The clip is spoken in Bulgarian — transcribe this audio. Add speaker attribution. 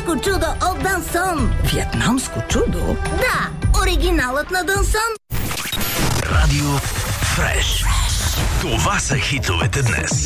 Speaker 1: виетнамско чудо от Дансон.
Speaker 2: Виетнамско чудо?
Speaker 1: Да, оригиналът на Дансон.
Speaker 3: Радио Фреш. Това са хитовете днес.